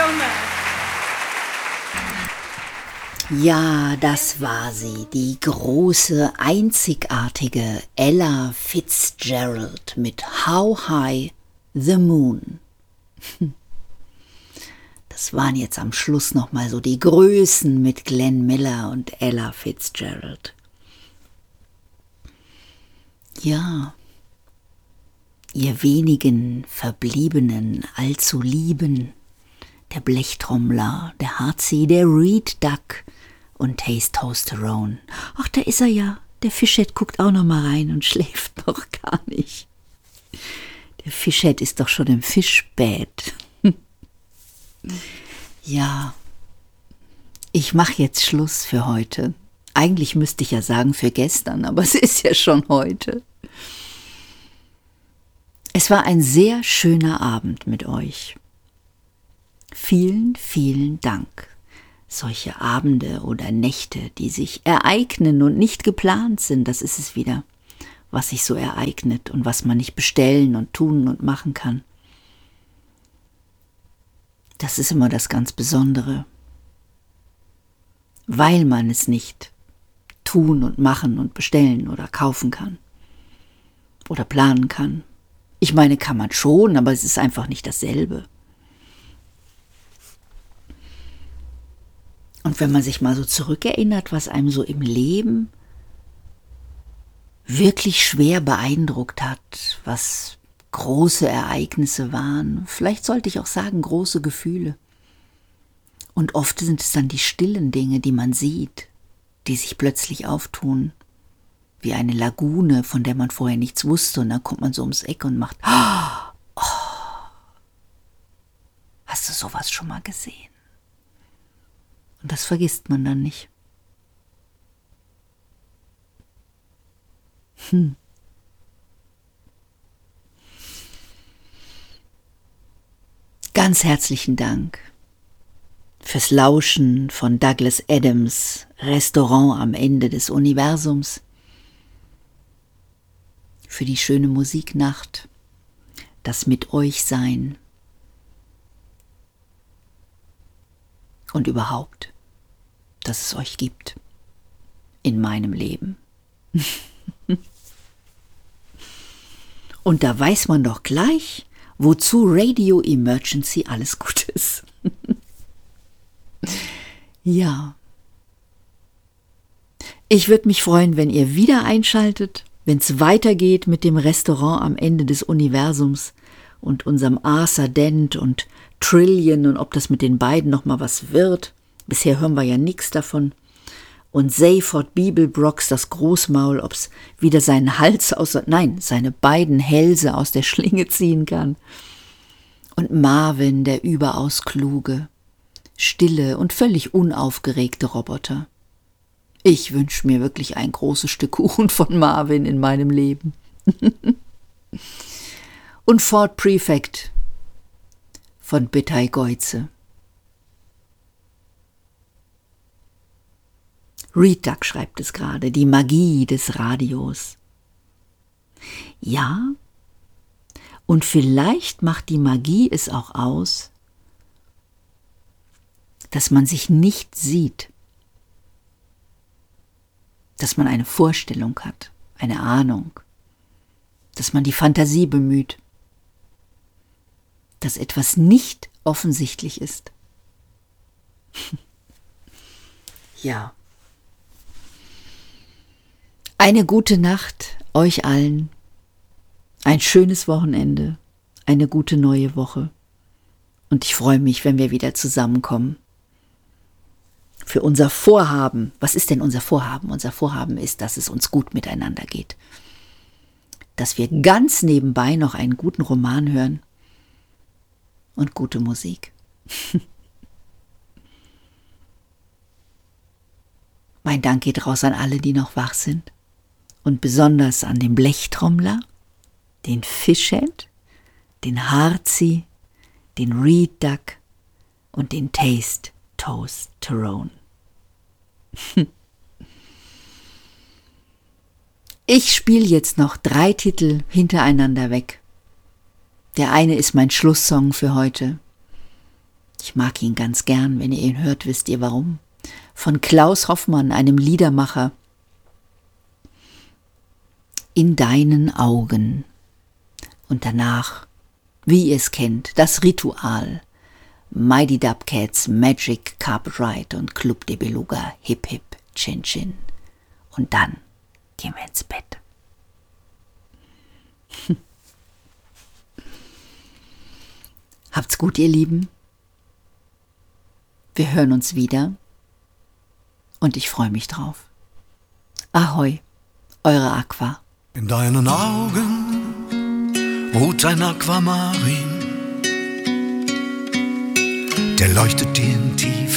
much. Ja, das war sie, die große, einzigartige Ella Fitzgerald mit How High the Moon. Das waren jetzt am Schluss nochmal so die Größen mit Glenn Miller und Ella Fitzgerald. Ja, ihr wenigen Verbliebenen allzu lieben, der Blechtrommler, der Harzi, der Reed Duck und Testosterone. Ach, da ist er ja, der Fischhead guckt auch noch mal rein und schläft noch gar nicht. Der Fischhead ist doch schon im Fischbett. Ja, ich mache jetzt Schluss für heute. Eigentlich müsste ich ja sagen für gestern, aber es ist ja schon heute. Es war ein sehr schöner Abend mit euch. Vielen, vielen Dank. Solche Abende oder Nächte, die sich ereignen und nicht geplant sind, das ist es wieder, was sich so ereignet und was man nicht bestellen und tun und machen kann. Das ist immer das ganz Besondere, weil man es nicht tun und machen und bestellen oder kaufen kann oder planen kann. Ich meine, kann man schon, aber es ist einfach nicht dasselbe. Und wenn man sich mal so zurückerinnert, was einem so im Leben wirklich schwer beeindruckt hat, was große Ereignisse waren, vielleicht sollte ich auch sagen, große Gefühle. Und oft sind es dann die stillen Dinge, die man sieht, die sich plötzlich auftun, wie eine Lagune, von der man vorher nichts wusste, und dann kommt man so ums Eck und macht, oh, hast du sowas schon mal gesehen? Und das vergisst man dann nicht. Ganz herzlichen Dank fürs Lauschen von Douglas Adams' Restaurant am Ende des Universums, für die schöne Musiknacht, das mit euch sein und überhaupt, dass es euch gibt in meinem Leben. Und da weiß man doch gleich, wozu Radio Emergency alles gut ist. Ja. Ich würde mich freuen, wenn ihr wieder einschaltet, wenn es weitergeht mit dem Restaurant am Ende des Universums und unserem Arthur Dent und Trillion und ob das mit den beiden nochmal was wird. Bisher hören wir ja nichts davon. Und Zayford Bibelbrox, das Großmaul, ob es wieder seinen Hals seine beiden Hälse aus der Schlinge ziehen kann. Und Marvin, der überaus kluge, stille und völlig unaufgeregte Roboter. Ich wünsche mir wirklich ein großes Stück Kuchen von Marvin in meinem Leben. Und Fort Prefect von Bittai Geuze. Reed Duck schreibt es gerade, die Magie des Radios. Ja, und vielleicht macht die Magie es auch aus, dass man sich nicht sieht, dass man eine Vorstellung hat, eine Ahnung, dass man die Fantasie bemüht, dass etwas nicht offensichtlich ist. Ja. Eine gute Nacht euch allen, ein schönes Wochenende, eine gute neue Woche und ich freue mich, wenn wir wieder zusammenkommen. Für unser Vorhaben. Was ist denn unser Vorhaben? Unser Vorhaben ist, dass es uns gut miteinander geht. Dass wir ganz nebenbei noch einen guten Roman hören und gute Musik. Mein Dank geht raus an alle, die noch wach sind. Und besonders an den Blechtrommler, den Fischhead, den Harzi, den Reed Duck und den Testosterone. Ich spiele jetzt noch 3 Titel hintereinander weg. Der eine ist mein Schlusssong für heute. Ich mag ihn ganz gern, wenn ihr ihn hört, wisst ihr warum. Von Klaus Hoffmann, einem Liedermacher. In deinen Augen. Und danach, wie ihr es kennt, das Ritual. Mighty Dubcats, Magic, Carpet Ride und Club de Beluga, Hip Hip, Chin Chin. Und dann gehen wir ins Bett. Habt's gut, ihr Lieben. Wir hören uns wieder und ich freue mich drauf. Ahoi, eure Aqua. In deinen Augen ruht ein Aquamarin, der leuchtet dir in tiefe